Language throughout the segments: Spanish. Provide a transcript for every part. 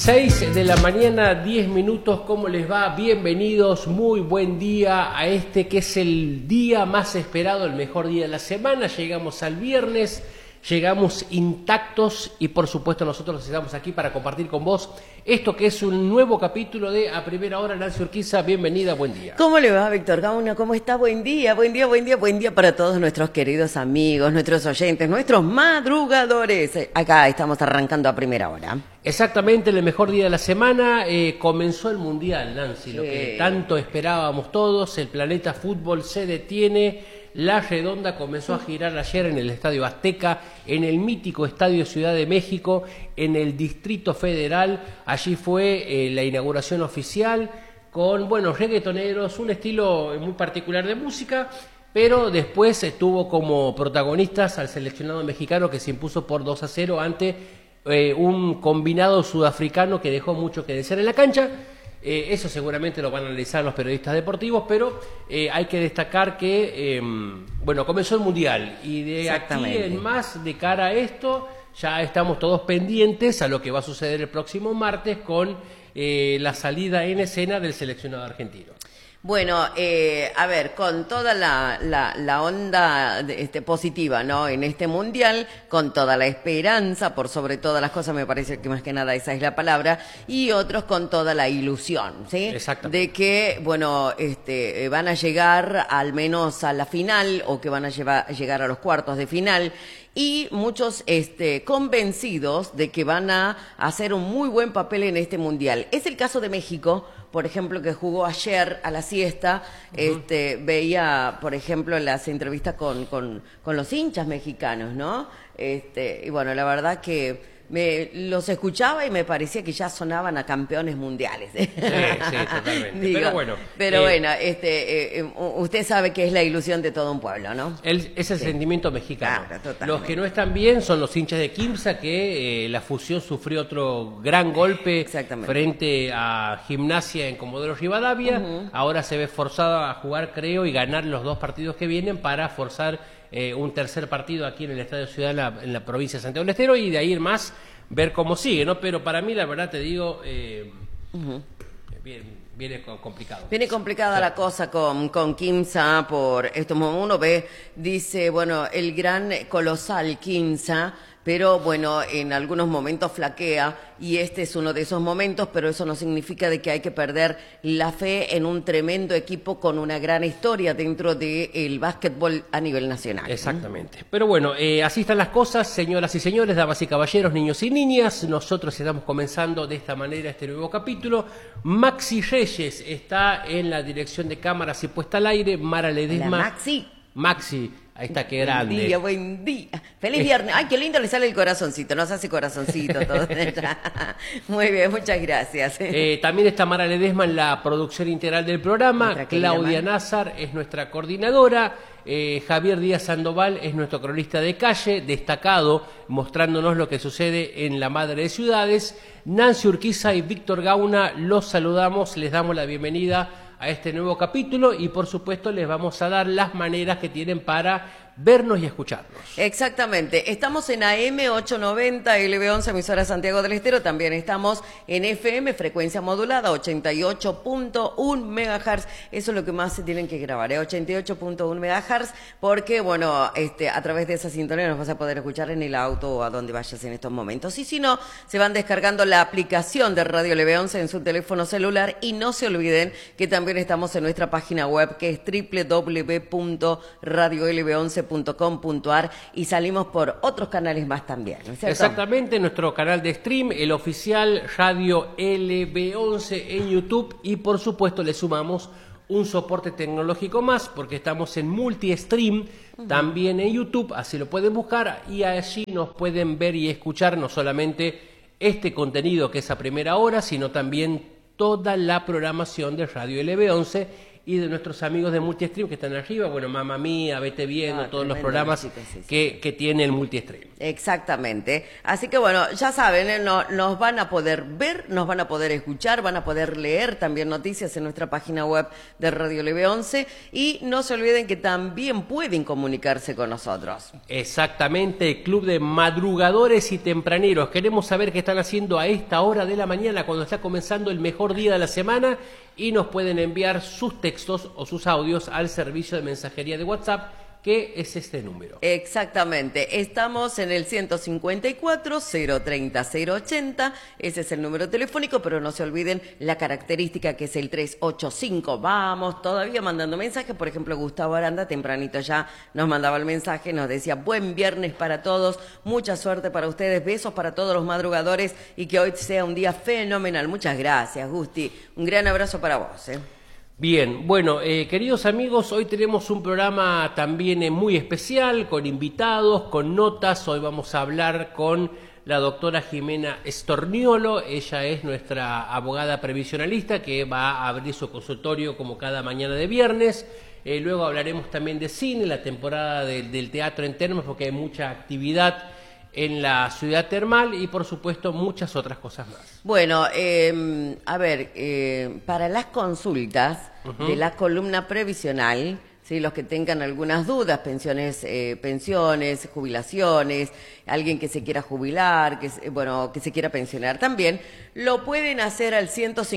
6 de la mañana, 10 minutos, ¿cómo les va? Bienvenidos, muy buen día a este que es el día más esperado, el mejor día de la semana. Llegamos al viernes, llegamos intactos y por supuesto nosotros estamos aquí para compartir con vos esto que es un nuevo capítulo de A Primera Hora. Nancy Urquiza, bienvenida, buen día. ¿Cómo le va, Víctor Gauna? ¿Cómo está? Buen día, buen día, buen día, buen día para todos nuestros queridos amigos, nuestros oyentes, nuestros madrugadores. Acá estamos arrancando A Primera Hora. Exactamente, el mejor día de la semana. Comenzó el Mundial, Nancy, lo que tanto esperábamos todos. El planeta fútbol se detiene. La Redonda comenzó a girar ayer en el Estadio Azteca, en el mítico Estadio Ciudad de México, en el Distrito Federal. Allí fue la inauguración oficial con, reggaetoneros, un estilo muy particular de música, pero después tuvo como protagonistas al seleccionado mexicano que se impuso por 2-0 ante un combinado sudafricano que dejó mucho que desear en la cancha. Eso seguramente lo van a analizar los periodistas deportivos, pero hay que destacar que, comenzó el Mundial y de aquí en más, de cara a esto, ya estamos todos pendientes a lo que va a suceder el próximo martes con la salida en escena del seleccionado argentino. Bueno, a ver, con toda la onda positiva, ¿no? En este mundial, con toda la esperanza, por sobre todas las cosas, me parece que más que nada esa es la palabra, y otros con toda la ilusión, ¿sí? Exactamente. De que, van a llegar al menos a la final, o que van a llegar a los cuartos de final, y muchos convencidos de que van a hacer un muy buen papel en este mundial. Es el caso de México, por ejemplo, que jugó ayer a la siesta. Veía, por ejemplo, las entrevistas con los hinchas mexicanos, ¿no? Y bueno, la verdad que los escuchaba y me parecía que ya sonaban a campeones mundiales. Sí, totalmente. Digo, pero bueno, usted sabe que es la ilusión de todo un pueblo, ¿no? Es el sentimiento mexicano. Claro, los que no están bien son los hinchas de Quimsa, que la fusión sufrió otro gran golpe frente a Gimnasia en Comodoro Rivadavia. Ahora se ve forzada a jugar, creo, y ganar los dos partidos que vienen para forzar un tercer partido aquí en el Estadio Ciudad en la provincia de Santiago del Estero, y de ahí en más ver cómo sigue, ¿no? Pero para mí, la verdad, te digo, viene complicado. Viene complicada la cosa con Quimsa por esto. Uno ve, dice, el gran colosal Quimsa, pero en algunos momentos flaquea, y este es uno de esos momentos, pero eso no significa de que hay que perder la fe en un tremendo equipo con una gran historia dentro del básquetbol a nivel nacional. Exactamente. Pero así están las cosas, señoras y señores, damas y caballeros, niños y niñas. Nosotros estamos comenzando de esta manera este nuevo capítulo. Maxi Reyes está en la dirección de cámaras y puesta al aire. Mara Ledesma. Maxi. Ahí está, qué grande. Buen día. Feliz viernes. Ay, qué lindo le sale el corazoncito. Nos hace corazoncito todo. Muy bien, muchas gracias. También está Mara Ledesma en la producción integral del programa. Claudia Nazar es nuestra coordinadora. Javier Díaz Sandoval es nuestro cronista de calle, destacado, mostrándonos lo que sucede en la madre de ciudades. Nancy Urquiza y Víctor Gauna los saludamos, les damos la bienvenida a este nuevo capítulo y por supuesto les vamos a dar las maneras que tienen para vernos y escucharnos. Exactamente. Estamos en AM 890 LB11, emisora Santiago del Estero. También estamos en FM, frecuencia modulada, 88.1 MHz. Eso es lo que más se tienen que grabar, 88.1 MHz, porque, a través de esa sintonía nos vas a poder escuchar en el auto o a donde vayas en estos momentos. Y si no, se van descargando la aplicación de Radio LB11 en su teléfono celular, y no se olviden que también estamos en nuestra página web, que es www.radiolb11.com.ar, y salimos por otros canales más también, ¿no es cierto? Exactamente, nuestro canal de stream, el oficial Radio LB11 en YouTube, y por supuesto le sumamos un soporte tecnológico más, porque estamos en multi-stream también en YouTube, así lo pueden buscar, y allí nos pueden ver y escuchar no solamente este contenido que es A Primera Hora, sino también toda la programación de Radio LB11 y de nuestros amigos de Multistream que están arriba, bueno, Mamma Mía, Vete Viendo, todos los programas que tiene el Multistream. Exactamente. Así que bueno, ya saben, nos van a poder ver, nos van a poder escuchar, van a poder leer también noticias en nuestra página web de Radio Live 11 y no se olviden que también pueden comunicarse con nosotros. Exactamente, Club de Madrugadores y Tempraneros. Queremos saber qué están haciendo a esta hora de la mañana cuando está comenzando el mejor día de la semana y nos pueden enviar sus textos o sus audios al servicio de mensajería de WhatsApp, que es este número. Exactamente, estamos en el 154-030-080, ese es el número telefónico, pero no se olviden la característica que es el 385. Vamos todavía mandando mensajes, por ejemplo Gustavo Aranda tempranito ya nos mandaba el mensaje, nos decía buen viernes para todos, mucha suerte para ustedes, besos para todos los madrugadores y que hoy sea un día fenomenal. Muchas gracias, Gusti, un gran abrazo para vos. Bien, bueno, queridos amigos, hoy tenemos un programa también muy especial, con invitados, con notas. Hoy vamos a hablar con la doctora Jimena Storniolo. Ella es nuestra abogada previsionalista que va a abrir su consultorio como cada mañana de viernes. Luego hablaremos también de cine, la temporada del teatro en Termas, porque hay mucha actividad en la ciudad termal y por supuesto muchas otras cosas más. Bueno, a ver, para las consultas de la columna previsional, ¿sí? Los que tengan algunas dudas, pensiones, jubilaciones, alguien que se quiera jubilar, que se quiera pensionar también, lo pueden hacer al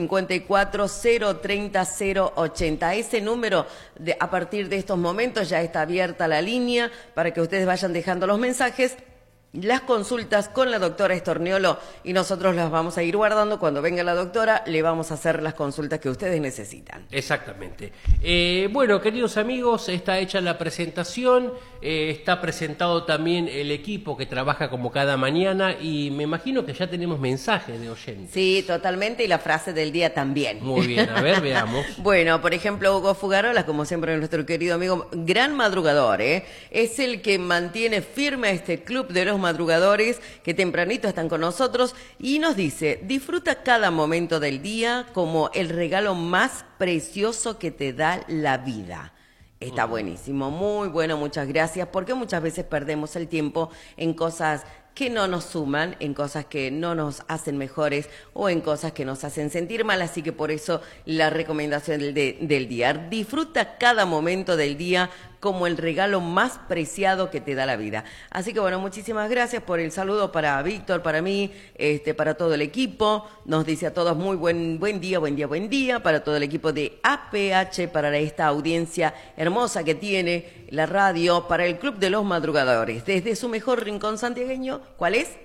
154-030-080. Ese número, a partir de estos momentos, ya está abierta la línea para que ustedes vayan dejando los mensajes, las consultas con la doctora Storniolo y nosotros las vamos a ir guardando. Cuando venga la doctora le vamos a hacer las consultas que ustedes necesitan. Exactamente. Bueno, queridos amigos, está hecha la presentación, está presentado también el equipo que trabaja como cada mañana y me imagino que ya tenemos mensajes de oyentes. Sí, totalmente, y la frase del día también. Muy bien, a ver, veamos. Bueno, por ejemplo, Hugo Fugarola, como siempre nuestro querido amigo, gran madrugador, es el que mantiene firme a este club de los madrugadores que tempranito están con nosotros y nos dice, disfruta cada momento del día como el regalo más precioso que te da la vida. Está buenísimo, muy bueno, muchas gracias, porque muchas veces perdemos el tiempo en cosas que no nos suman, en cosas que no nos hacen mejores o en cosas que nos hacen sentir mal, así que por eso la recomendación del día. Disfruta cada momento del día como el regalo más preciado que te da la vida. Así que bueno, muchísimas gracias por el saludo para Víctor, para mí, para todo el equipo. Nos dice a todos muy buen día, para todo el equipo de APH, para esta audiencia hermosa que tiene la radio, para el Club de los Madrugadores. Desde su mejor rincón santiagueño, ¿cuál es?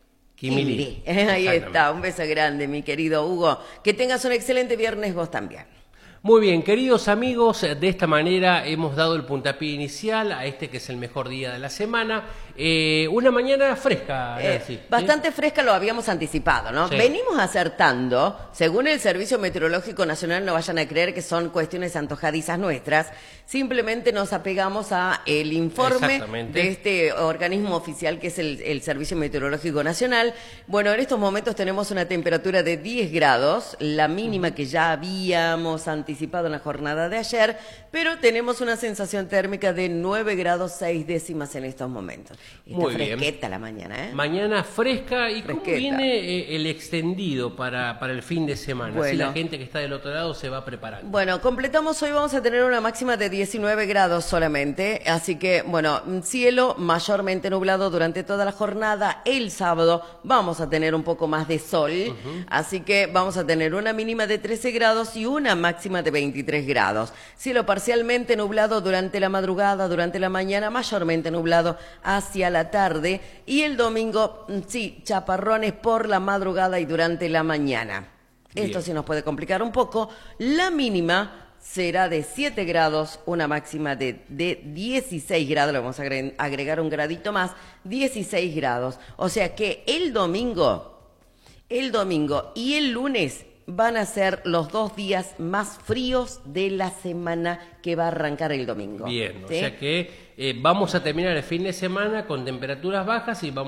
Quimilí. Ahí está, un beso grande, mi querido Hugo. Que tengas un excelente viernes vos también. Muy bien, queridos amigos, de esta manera hemos dado el puntapié inicial a este que es el mejor día de la semana. Una mañana fresca, Nancy, bastante fresca, lo habíamos anticipado, ¿no? Sí. Venimos acertando, según el Servicio Meteorológico Nacional, no vayan a creer que son cuestiones antojadizas nuestras, simplemente nos apegamos a el informe de este organismo oficial que es el Servicio Meteorológico Nacional. Bueno, en estos momentos tenemos una temperatura de 10 grados, la mínima que ya habíamos anticipado en la jornada de ayer, pero tenemos una sensación térmica de 9 grados 6 décimas en estos momentos. Está muy fresqueta bien. La mañana, Mañana fresca. ¿Y fresqueta. cómo viene el extendido para el fin de semana? Bueno. Así la gente que está del otro lado se va preparando. Bueno, completamos hoy, vamos a tener una máxima de 19 grados solamente, así que, bueno, cielo mayormente nublado durante toda la jornada. El sábado vamos a tener un poco más de sol, así que vamos a tener una mínima de 13 grados y una máxima de 23 grados. Cielo parcialmente nublado durante la madrugada, durante la mañana, mayormente nublado hacia la tarde, y el domingo, sí, chaparrones por la madrugada y durante la mañana. Bien. Esto sí nos puede complicar un poco. La mínima será de 7 grados, una máxima de 16 grados, le vamos a agregar un gradito más, 16 grados. O sea que el domingo y el lunes van a ser los 2 días más fríos de la semana que va a arrancar el domingo. Bien, ¿sí? o sea que vamos a terminar el fin de semana con temperaturas bajas y vamos